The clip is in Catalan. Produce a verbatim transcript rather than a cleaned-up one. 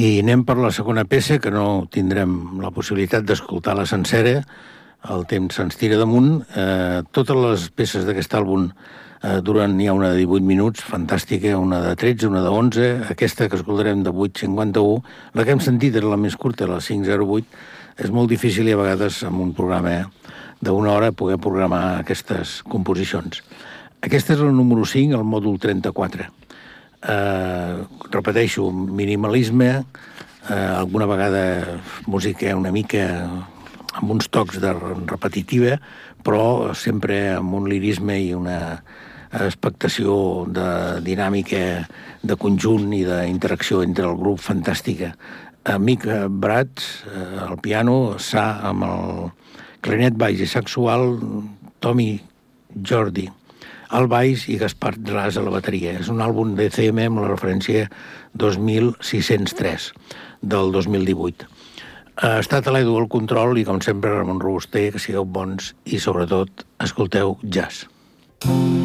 I anem per la segona peça, que no tindrem la possibilitat d'escoltar-la sencera, el temps se'ns tira damunt. Eh, totes les peces d'aquest àlbum eh, duren, n'hi ha una de divuit minuts, fantàstica, una de tretze, una de onze, aquesta que escoltarem de vuit cinquanta-u, la que hem sentit era la més curta, la cinc zero vuit. És molt difícil i a vegades amb un programa d'una hora poder programar aquestes composicions. Aquesta és la número cinc, el mòdul trenta-quatre. Eh, repeteixo, minimalisme, eh, alguna vegada música una mica amb uns tocs de repetitiva, però sempre amb un lirisme i una expectació de dinàmica de conjunt i d'interacció entre el grup fantàstica. Mick Bratz, eh, al piano, Sa amb el clarinet baix i sexual, Tommy Jordi al baix i Gaspar Dras a la bateria. És un àlbum de C M amb la referència dos mil sis-cents tres del dos mil divuit. Ha estat a l'Edu al control i, com sempre, Ramon Robuster, que sigueu bons i, sobretot, escolteu jazz.